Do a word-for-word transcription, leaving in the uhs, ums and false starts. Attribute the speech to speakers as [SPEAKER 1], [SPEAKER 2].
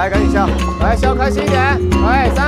[SPEAKER 1] 来，赶紧笑，来笑开心一点。哎，三。